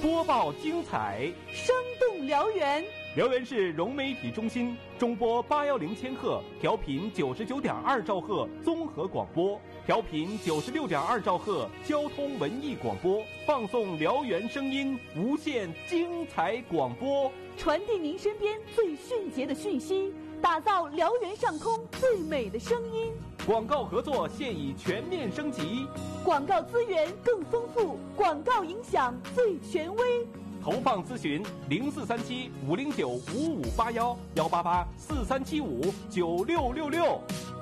播报精彩， 生动辽源。 辽源市融媒体中心中波810千赫，调频99.2兆赫综合广播，调频96.2兆赫交通文艺广播，放送辽源声音，无限精彩广播， 传递您身边最迅捷的讯息，打造辽源上空最美的声音。 广告合作现已全面升级， 广告资源更丰富，广告影响最权威。 投放咨询0437-509-5581，188-4375-9666。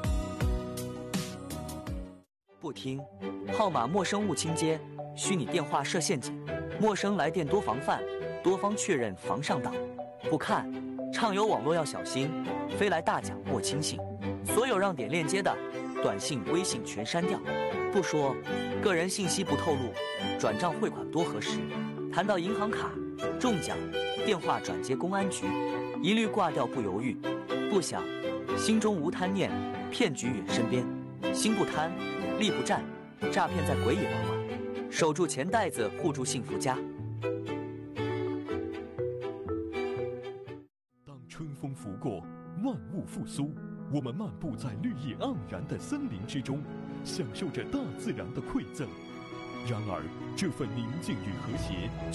不听，号码陌生勿倾接，虚拟电话设陷阱，陌生来电多防范，多方确认防上当。不看，畅游网络要小心，飞来大奖莫轻信。所有让点链接的短信、微信全删掉。不说，个人信息不透露，转账汇款多核实。谈到银行卡、中奖，电话转接公安局，一律挂掉不犹豫。不想，心中无贪念，骗局远身边。心不贪，力不战，诈骗在鬼也往往。守住钱袋子，护住幸福家。 当春风拂过，万物复苏，我们漫步在绿意盎然的森林之中，享受着大自然的馈赠。然而，这份宁静与和谐